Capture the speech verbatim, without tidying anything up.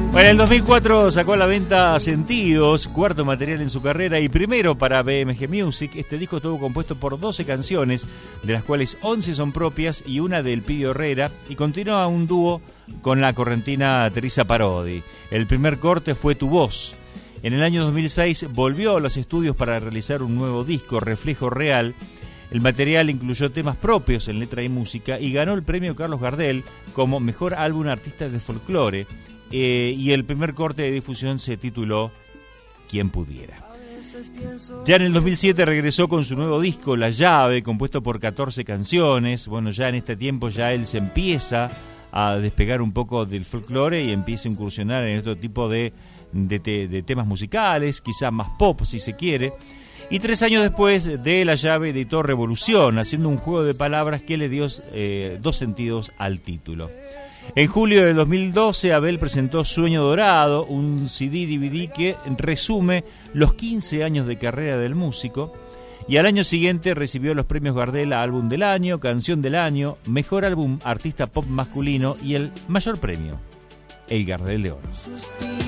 Bueno, en el dos mil cuatro sacó a la venta Sentidos, cuarto material en su carrera y primero para B M G Music. Este disco estuvo compuesto por doce canciones, de las cuales once son propias y una del Pidio Herrera, y continúa un dúo con la correntina Teresa Parodi. El primer corte fue Tu Voz. En el año dos mil seis volvió a los estudios para realizar un nuevo disco, Reflejo Real. El material incluyó temas propios en letra y música y ganó el premio Carlos Gardel como Mejor Álbum Artista de Folclore. Eh, y el primer corte de difusión se tituló Quien Pudiera. Ya en el dos mil siete regresó con su nuevo disco La Llave, compuesto por catorce canciones. Bueno, ya en este tiempo ya él se empieza a despegar un poco del folclore y empieza a incursionar en otro tipo de, de, de, de temas musicales, quizá más pop si se quiere. Y tres años después de La Llave editó Revolución, haciendo un juego de palabras que le dio eh, dos sentidos al título. En julio de dos mil doce, Abel presentó Sueño Dorado, un C D D V D que resume los quince años de carrera del músico, y al año siguiente recibió los premios Gardel a Álbum del Año, Canción del Año, Mejor Álbum Artista Pop Masculino y el mayor premio, el Gardel de Oro.